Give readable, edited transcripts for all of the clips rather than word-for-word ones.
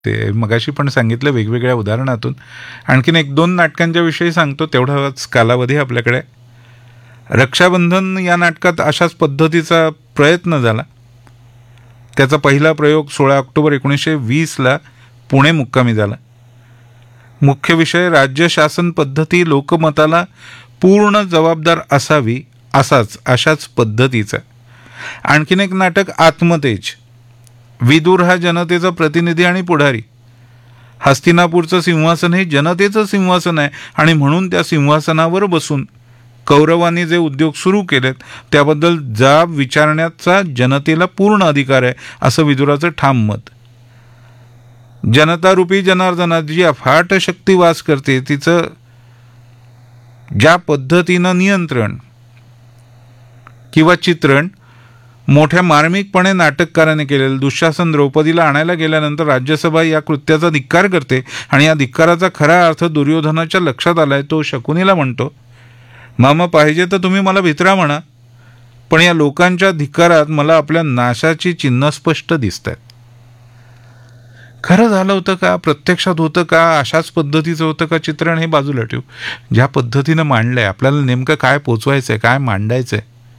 ते मगाशी पण सांगितलं वेगवेगळ्या उदाहरणातून. आणखीन 1-2 नाटकांच्या विषयी सांगतो, तेवढाच कालावधी आपल्याकडे. रक्षाबंधन या नाटकात अशाच पद्धतीचा प्रयत्न झाला. त्याचा पहिला प्रयोग 16 ऑक्टोबर 1920ला पुणे मुक्कामी झाला. मुख्य विषय राज्य शासन पद्धती लोकमताला पूर्ण जबाबदार असावी अशाच पद्धतीचा. आणखीन एक नाटक आत्मतेज. विदुर हा जनतेचा प्रतिनिधी आणि पुढारी. हस्तिनापूरचं सिंहासन हे जनतेचं सिंहासन आहे आणि म्हणून त्या सिंहासनावर बसून कौरवांनी जे उद्योग सुरू केलेत त्याबद्दल जाब विचारण्याचा जनतेला पूर्ण अधिकार आहे, असं विदुराचं ठाम मत. जनतारूपी जनार्दनात जी अफाट शक्ती वास करते तिचं ज्या पद्धतीनं नियंत्रण किंवा चित्रण मोठ्या मार्मिकपणे नाटककाराने केलेलं. दुःशासन द्रौपदीला आणायला गेल्यानंतर राज्यसभा या कृत्याचा धिक्कार करते आणि या धिक्काराचा खरा अर्थ दुर्योधनाच्या लक्षात आलाय. तो शकुनीला म्हणतो, मामा पाहिजे तर तुम्ही मला भित्रा म्हणा, पण या लोकांच्या धिक्कारात मला आपल्या नाशाची चिन्ह स्पष्ट दिसत आहेत. खरं झालं होतं का, प्रत्यक्षात होतं का, अशाच पद्धतीचं होतं का चित्रण हे बाजूला ठेवू. ज्या पद्धतीनं मांडलंय, आपल्याला नेमकं काय पोचवायचंय, काय मांडायचंय,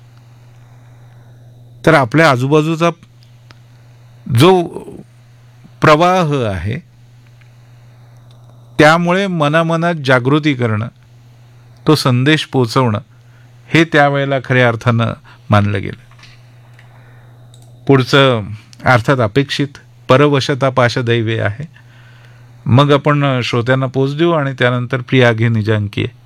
तर आपल्या आजूबाजूचा जो प्रवाह आहे त्यामुळे मनामनात जागृती करणं, तो संदेश पोचवणं हे त्यावेळेला खऱ्या अर्थानं मानलं गेलं. पुढचं अर्थात अपेक्षित परवशता पाशदैवे आहे. मग आपण श्रोत्यांना पोच देऊ आणि त्यानंतर प्रिया घे निजांकी